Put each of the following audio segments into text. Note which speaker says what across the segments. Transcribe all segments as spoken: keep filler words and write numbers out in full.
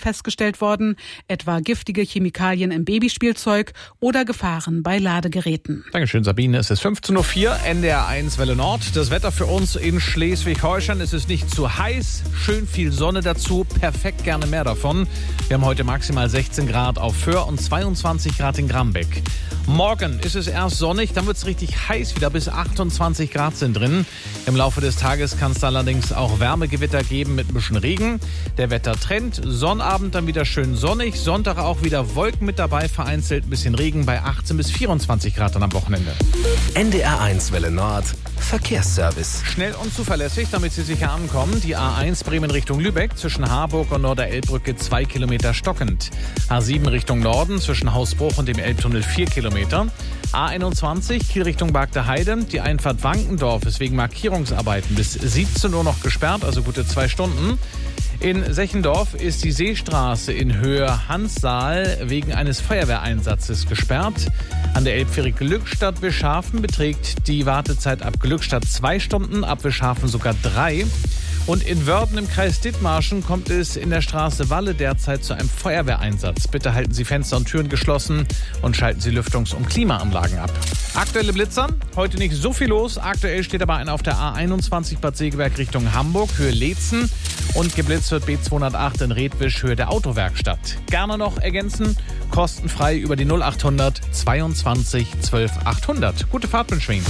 Speaker 1: festgestellt worden, etwa giftige Chemikalien im Babyspielzeug oder Gefahren bei Ladegeräten.
Speaker 2: Dankeschön, Sabine. Es ist fünfzehn Uhr vier, N D R eins Welle Nord. Das Wetter für uns in Schleswig-Holstein. Es ist nicht zu heiß, schön viel Sonne dazu, perfekt, gerne mehr davon. Wir haben heute maximal sechzehn Grad auf Föhr und zweiundzwanzig Grad in Grambeck. Morgen ist es erst sonnig, dann wird es richtig heiß, wieder bis achtundzwanzig Grad sind drin. Im Laufe des Tages kann es da allerdings auch Wärmegewitter geben mit ein bisschen Regen. Der Wettertrend, Sonnabend dann wieder schön sonnig, Sonntag auch wieder Wolken mit dabei, vereinzelt ein bisschen Regen bei achtzehn bis vierundzwanzig Grad dann am Wochenende.
Speaker 3: N D R eins Welle Nord, Verkehrsservice.
Speaker 2: Schnell und zuverlässig, damit Sie sicher ankommen. Die A eins Bremen Richtung Lübeck zwischen Harburg und Norderelbbrücke zwei Kilometer stockend. A sieben Richtung Norden zwischen Hausbruch und dem Elbtunnel vier Kilometer. A einundzwanzig Kiel Richtung Bagde Heide. Die Einfahrt Wankendorf ist wegen Markierungsarbeiten bis siebzehn Uhr noch gesperrt, also gute zwei Stunden. In Sechendorf ist die Seestraße in Höhe Hanssaal wegen eines Feuerwehreinsatzes gesperrt. An der Elbfähre Glückstadt-Wischhafen beträgt die Wartezeit ab Glückstadt zwei Stunden, ab Wischhafen sogar drei. Und in Wörden im Kreis Dithmarschen kommt es in der Straße Walle derzeit zu einem Feuerwehreinsatz. Bitte halten Sie Fenster und Türen geschlossen und schalten Sie Lüftungs- und Klimaanlagen ab. Aktuelle Blitzer, heute nicht so viel los. Aktuell steht aber einer auf der A einundzwanzig Bad Segeberg Richtung Hamburg, Höhe Leetzen. Und geblitzt wird B zweihundertacht in Redwisch, Höhe der Autowerkstatt. Gerne noch ergänzen, kostenfrei über die null achthundert zweiundzwanzig zwölf achthundert. Gute Fahrt wünsche ich Ihnen.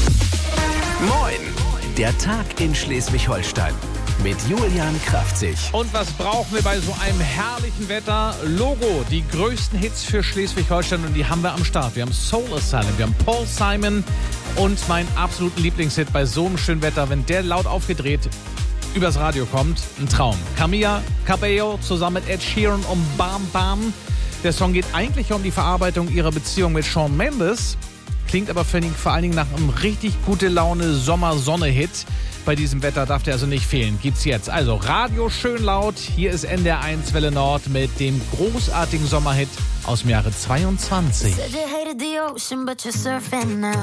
Speaker 3: Moin, der Tag in Schleswig-Holstein. Mit Julian Kraftzig.
Speaker 2: Und was brauchen wir bei so einem herrlichen Wetter? Logo, die größten Hits für Schleswig-Holstein und die haben wir am Start. Wir haben Soul Asylum, wir haben Paul Simon und meinen absoluten Lieblingshit bei so einem schönen Wetter, wenn der laut aufgedreht übers Radio kommt, ein Traum. Camila Cabello zusammen mit Ed Sheeran und Bam Bam. Der Song geht eigentlich um die Verarbeitung ihrer Beziehung mit Shawn Mendes, klingt aber vor allen Dingen nach einem richtig gute Laune Sommer-Sonne-Hit. Bei diesem Wetter darf der also nicht fehlen. Gibt's jetzt. Also Radio schön laut. Hier ist N D R eins Welle Nord mit dem großartigen Sommerhit aus dem Jahre zweiundzwanzig.